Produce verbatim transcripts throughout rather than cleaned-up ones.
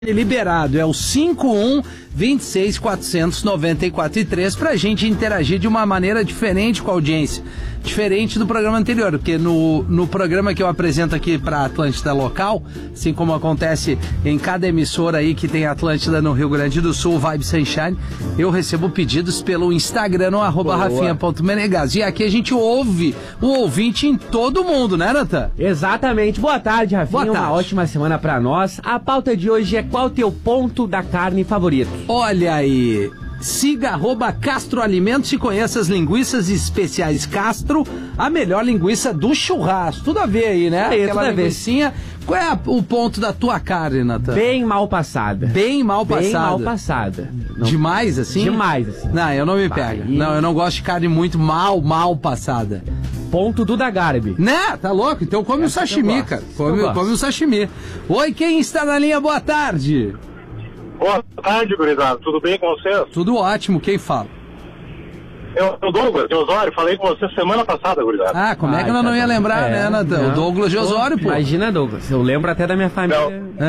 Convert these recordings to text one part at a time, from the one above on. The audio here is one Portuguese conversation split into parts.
Liberado, é o cinco um, vinte e seis, quatrocentos e noventa e quatro e três pra gente interagir de uma maneira diferente com a audiência, diferente do programa anterior, porque no, no programa que eu apresento aqui pra Atlântida local, assim como acontece em cada emissora aí que tem Atlântida no Rio Grande do Sul, Vibe Sunshine, eu recebo pedidos pelo Instagram no arroba rafinha ponto menegas, e aqui a gente ouve o ouvinte em todo mundo, né, Natan? Exatamente. Boa tarde, Rafinha. Boa tarde. Uma ótima semana pra nós. A pauta de hoje é: qual o teu ponto da carne favorito? Olha aí, siga arroba Castro Alimentos e conheça as linguiças especiais Castro, a melhor linguiça do churrasco. Tudo a ver aí, né? Aí, Aquela tudo a ver. linguicinha. Qual é a- o ponto da tua carne, Natan? Bem mal passada. Bem mal passada. Bem mal passada. Não- Demais, assim? Demais, assim. Não, eu não me Vai. pega. Não, eu não gosto de carne muito mal, mal passada. Ponto do da Garbi. Né? Tá louco? Então come Essa o que eu sashimi, gosto. cara. Essa que eu Come, gosto. come o sashimi. Oi, quem está na linha? Boa tarde. Boa tarde, gurizada. Tudo bem com vocês? Tudo ótimo, quem fala? Eu, o Douglas de Osório, falei com você semana passada, gurizada. Ah, como é que Ai, eu não tá ia bom. lembrar, É, né, Natan? O não. Douglas de Osório, pô. Imagina, Douglas. Eu lembro até da minha família.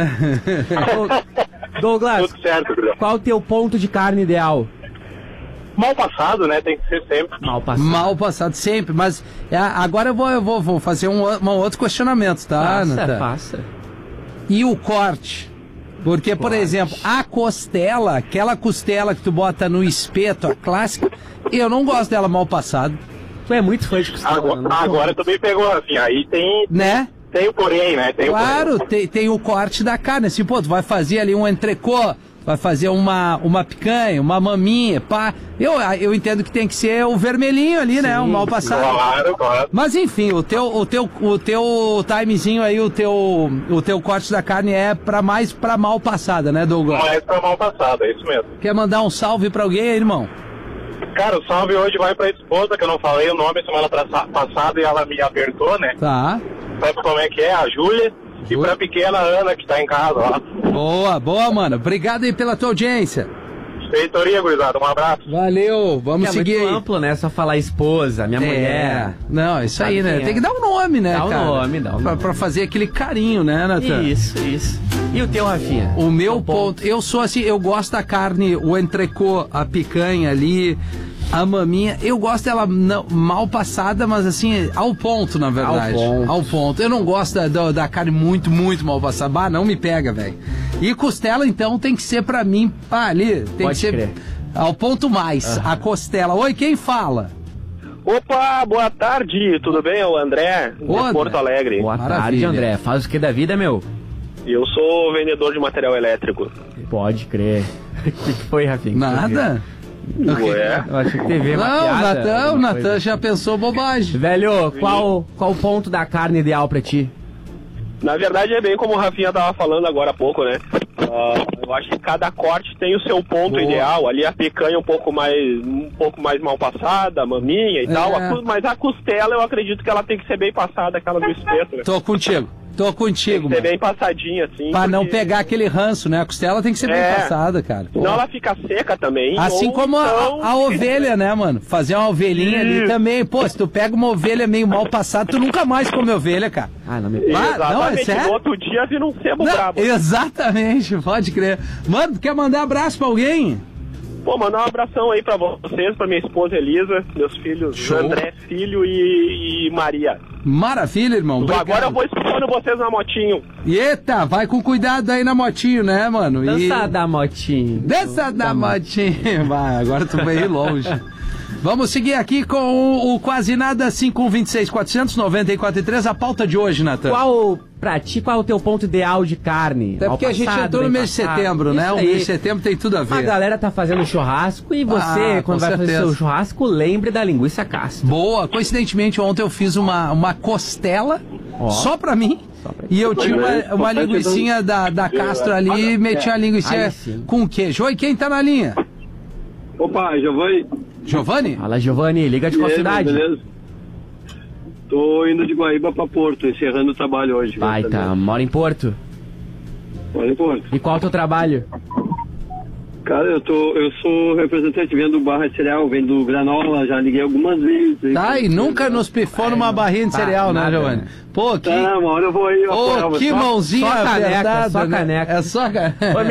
Ô, Douglas, Tudo certo, gurizada. qual o teu ponto de carne ideal? Mal passado, né? Tem que ser sempre. Mal passado. Mal passado sempre, mas é, agora eu vou, eu vou, vou fazer um, um outro questionamento, tá, Faça, Natan? faça. E o corte? Porque, por Corte. exemplo, a costela, aquela costela que tu bota no espeto, a clássica, eu não gosto dela mal passada, Tu é muito fã de costela. Agora, né? agora tu me pegou assim. Aí tem, né? tem o porém, né? Tem o Claro, porém. tem, tem o corte da carne, assim, pô, tu vai fazer ali um entrecô, vai fazer uma, uma picanha, uma maminha, pá. Eu, eu entendo que tem que ser o vermelhinho ali, né? O mal passado. Claro, claro. Mas enfim, o teu, o teu, o teu timezinho aí, o teu, o teu corte da carne é pra mais pra mal passada, né, Douglas? Mais pra mal passado, é isso mesmo. Quer mandar um salve pra alguém aí, irmão? Cara, o salve hoje vai pra esposa, que eu não falei o nome semana pra- passada e ela me apertou, né? Tá. Sabe como é que é? A Júlia. E Júlia. pra pequena Ana, que tá em casa, ó. Boa, boa, mano. Obrigado aí pela tua audiência. Feitoria, gurizada. Um abraço. Valeu, vamos É seguir muito aí. amplo, né? Só falar esposa, minha mulher. Não, isso aí, Sabe né? quem é. Tem que dar um nome, né, Dá um cara? nome, dá um pra, nome. pra fazer aquele carinho, né, Natan? Isso, isso. E o teu, Rafinha? O meu Teu ponto, eu sou assim, eu gosto da carne, o entrecô, a picanha ali, a maminha, eu gosto dela não- mal passada, mas assim, ao ponto, na verdade. Ao ponto. Eu não gosto da, da, da carne muito, muito mal passada. Bah, não me pega, velho. E costela, então, tem que ser pra mim, pá, ali, tem Pode que ser crer. ao ponto mais, a costela. Oi, quem fala? Opa, boa tarde. Tudo bem? É o André, de Ô, André. Porto Alegre. Boa Maravilha. tarde, André. Faz o que da vida, meu? Eu sou vendedor de material elétrico. Pode crer. O que que foi, Rafinha? Nada? Ué? Eu achei que teve uma Não, o piada, Natan, o alguma Natan coisa. já pensou bobagem. Velho, qual, qual o ponto da carne ideal pra ti? Na verdade é bem como o Rafinha tava falando agora há pouco, né? Ah, eu acho que cada corte tem o seu ponto Boa. ideal. Ali a picanha um pouco mais um pouco mais mal passada, a maminha e É. tal. A cu- mas a costela eu acredito que ela tem que ser bem passada, aquela do espeto, né? Tô contigo, tô Tem contigo, que ser mano. bem passadinha, assim. Pra não porque pegar aquele ranço, né? A costela tem que ser bem É. passada, cara. Pô. Senão ela fica seca também. Assim ou como a, então- a ovelha, né, mano? Fazer uma ovelhinha ali Isso. também. Pô, se tu pega uma ovelha meio mal passada, tu nunca mais come ovelha, cara. Ah, não me... Ah, não, é Exatamente, sério? no outro dia vira um sebo Não, brabo. exatamente, pode crer. Mano, tu quer mandar abraço pra alguém? Pô, mandar um abração aí pra vocês, pra minha esposa Elisa, meus filhos Show. André, filho e, e Maria. Maravilha, irmão. Obrigado. Agora eu vou escutando vocês na motinho. Eita, vai com cuidado aí na motinho, né, mano? E- Dança da motinha. Dança da motinha. Vai, agora tu vai ir longe. Vamos seguir aqui com o, o Quase Nada cinco um dois seis, quatrocentos e noventa e quatro e três, a pauta de hoje, Natan. Qual, pra ti, qual é o teu ponto ideal de carne? Até porque Mal a gente passado, entrou no bem mês de passado? setembro, né? Isso O aí. mês de setembro tem tudo a ver. A galera tá fazendo churrasco e você, Ah, quando com vai fazer certeza. seu churrasco, lembre da linguiça Castro. Boa, coincidentemente ontem eu fiz uma, uma costela Ó. só pra mim. Só pra- E eu tinha uma, uma linguicinha da, da Castro ali e meti a linguicinha Aí sim. com queijo. Oi, quem tá na linha? Opa, Giovanni. Giovanni? Fala, Giovanni, liga de E qual aí, cidade? Beleza? Tô indo de Guaíba pra Porto, encerrando o trabalho hoje. Vai, tá, mora em Porto. Mora em Porto. E qual é o teu trabalho? Cara, eu, tô, eu sou representante, vendo barra de cereal, vendo granola, já liguei algumas vezes. Tá, e nunca nos pifou numa barrinha de tá, cereal, né, nada, Giovanni? né? Pô, que... Tá, uma hora eu vou aí. Ô, que só, mãozinha só caneca, apertada, só né? caneca. É só caneca.